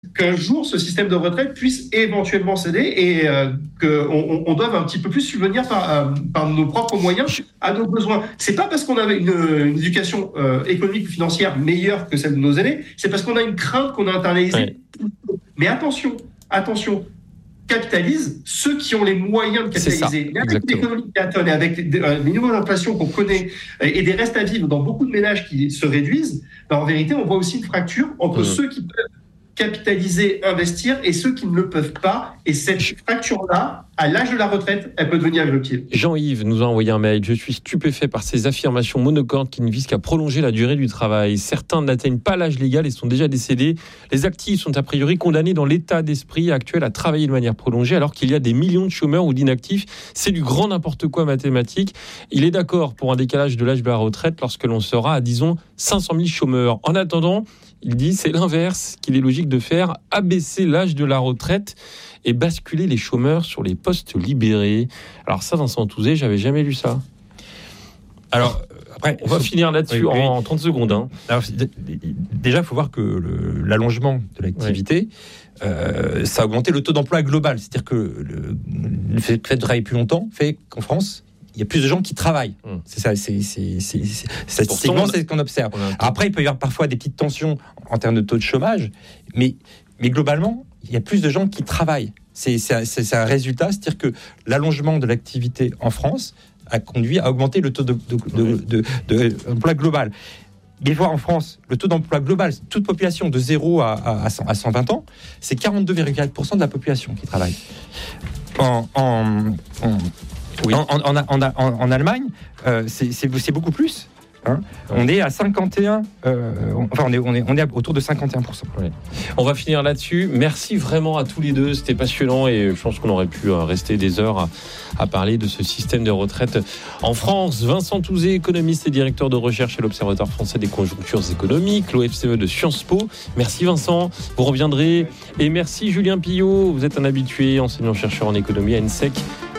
qu'un jour, ce système de retraite puisse éventuellement céder et qu'on doive un petit peu plus subvenir par nos propres moyens à nos besoins. C'est pas parce qu'on avait une éducation économique ou financière meilleure que celle de nos aînés, c'est parce qu'on a une crainte qu'on a internalisée. Ouais. Mais attention, capitalise ceux qui ont les moyens de capitaliser. Avec l'économie qui atteint et avec les niveaux d'inflation qu'on connaît et des restes à vivre dans beaucoup de ménages qui se réduisent, en vérité, on voit aussi une fracture entre ceux qui peuvent capitaliser, investir et ceux qui ne le peuvent pas. Et cette fracture-là, à l'âge de la retraite, elle peut devenir irréductible. Jean-Yves nous a envoyé un mail. Je suis stupéfait par ces affirmations monocordes qui ne visent qu'à prolonger la durée du travail. Certains n'atteignent pas l'âge légal et sont déjà décédés. Les actifs sont a priori condamnés dans l'état d'esprit actuel à travailler de manière prolongée alors qu'il y a des millions de chômeurs ou d'inactifs. C'est du grand n'importe quoi mathématique. Il est d'accord pour un décalage de l'âge de la retraite lorsque l'on sera à, disons, 500 000 chômeurs. En attendant, il dit c'est l'inverse qu'il est logique de faire, abaisser l'âge de la retraite et basculer les chômeurs sur les postes libérés. Alors ça, Vincent Touzé, j'avais jamais lu ça. Alors, après, on va finir là-dessus en 30 secondes. Hein. Alors, déjà, il faut voir que l'allongement de l'activité, ça a augmenté le taux d'emploi global. C'est-à-dire que le fait de travailler plus longtemps fait qu'en France, il y a plus de gens qui travaillent. C'est ça, statistiquement, c'est ce qu'on observe. Après, il peut y avoir parfois des petites tensions en termes de taux de chômage, mais globalement, il y a plus de gens qui travaillent. C'est un résultat, c'est-à-dire que l'allongement de l'activité en France a conduit à augmenter le taux d'emploi global. Mais voir en France, le taux d'emploi global, toute population de 0 à 120 ans, c'est 42,4% de la population qui travaille. En Allemagne, c'est beaucoup plus. On est à 51, on est autour de 51%. Ouais. On va finir là-dessus. Merci vraiment à tous les deux, c'était passionnant et je pense qu'on aurait pu rester des heures à parler de ce système de retraite en France. Vincent Touzé, économiste et directeur de recherche à l'Observatoire français des conjonctures économiques, l'OFCE de Sciences Po. Merci Vincent, vous reviendrez. Et merci Julien Pillot, vous êtes un habitué, enseignant-chercheur en économie à ENSEC.